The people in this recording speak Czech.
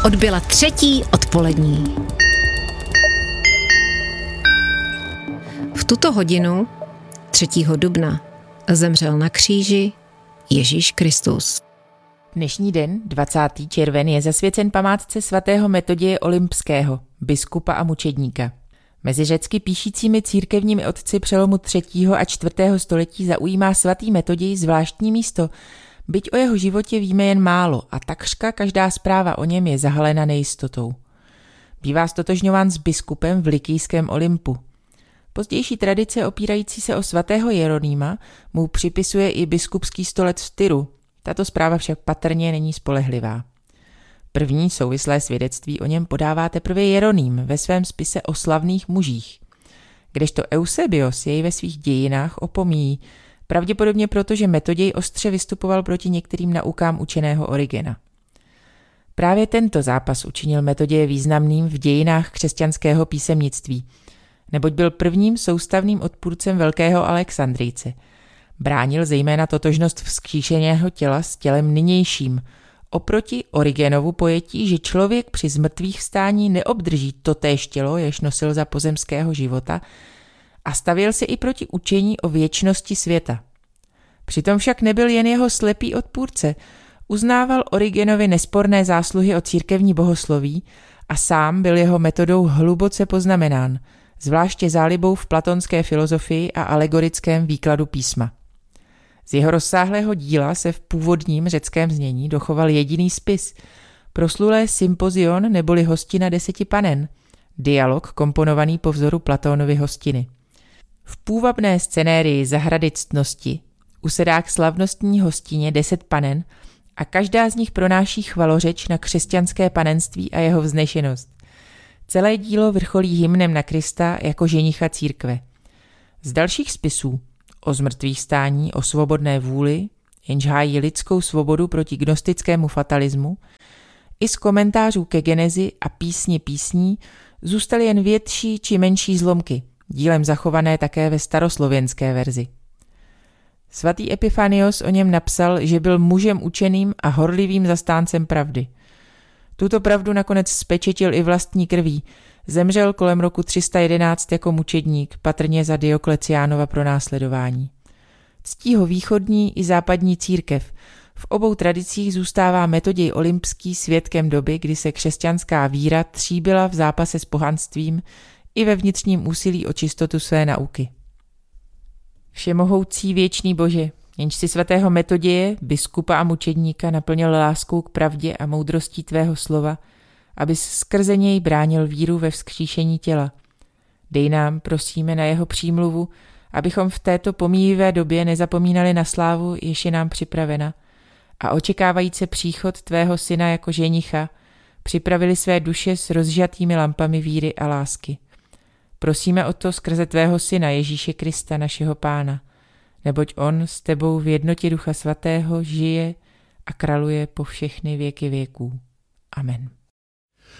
Odbyla 3. odpolední. V tuto hodinu 3. dubna zemřel na kříži Ježíš Kristus. Dnešní den, 20. červen, je zasvěcen památce svatého Metoděje Olympského, biskupa a mučedníka. Mezi řecky píšícími církevními otci přelomu 3. a 4. století zaujímá svatý Metoděj zvláštní místo, byť o jeho životě víme jen málo a takřka každá zpráva o něm je zahalena nejistotou. Bývá stotožňován s biskupem v Lykijském Olympu. Pozdější tradice opírající se o svatého Jeronýma mu připisuje i biskupský stolec v Tyru. Tato zpráva však patrně není spolehlivá. První souvislé svědectví o něm podává teprve Jeroným ve svém spise o slavných mužích, kdežto Eusebios jej ve svých dějinách opomíjí, pravděpodobně proto, že Metoděj ostře vystupoval proti některým naukám učeného Origena. Právě tento zápas učinil Metoděje významným v dějinách křesťanského písemnictví, neboť byl prvním soustavným odpůrcem velkého Alexandrijce. Bránil zejména totožnost vzkříšeného těla s tělem nynějším, oproti Origenovu pojetí, že člověk při zmrtvých vstání neobdrží totéž tělo, jež nosil za pozemského života, a stavěl se i proti učení o věčnosti světa. Přitom však nebyl jen jeho slepý odpůrce, uznával Origenovi nesporné zásluhy o církevní bohosloví a sám byl jeho metodou hluboce poznamenán, zvláště zálibou v platonské filozofii a alegorickém výkladu písma. Z jeho rozsáhlého díla se v původním řeckém znění dochoval jediný spis, proslulé Sympozion neboli Hostina 10 panen, dialog komponovaný po vzoru Platónovy hostiny. V půvabné scenérii zahrady ctnosti usedá k slavnostní hostině 10 panen a každá z nich pronáší chvalořeč na křesťanské panenství a jeho vznešenost. Celé dílo vrcholí hymnem na Krista jako ženicha církve. Z dalších spisů o zmrtvýchvstání, o svobodné vůli, jenž hájí lidskou svobodu proti gnostickému fatalismu, i z komentářů ke Genezi a písni písní zůstaly jen větší či menší zlomky, dílem zachované také ve staroslověnské verzi. Svatý Epifanios o něm napsal, že byl mužem učeným a horlivým zastáncem pravdy. Tuto pravdu nakonec spečetil i vlastní krví. Zemřel kolem roku 311 jako mučedník, patrně za Diokleciánova pronásledování. Ctí ho východní i západní církev. V obou tradicích zůstává Metoděj Olympský svědkem doby, kdy se křesťanská víra tříbila v zápase s pohanstvím i ve vnitřním úsilí o čistotu své nauky. Všemohoucí věčný Bože, jenž si svatého Metoděje, biskupa a mučedníka naplnil láskou k pravdě a moudrostí tvého slova, abys skrze něj bránil víru ve vzkříšení těla. Dej nám, prosíme, na jeho přímluvu, abychom v této pomíjivé době nezapomínali na slávu, jež je nám připravena, a očekávajíce příchod tvého syna jako ženicha, připravili své duše s rozžatými lampami víry a lásky. Prosíme o to skrze tvého syna Ježíše Krista, našeho Pána, neboť on s tebou v jednotě Ducha Svatého žije a králuje po všechny věky věků. Amen.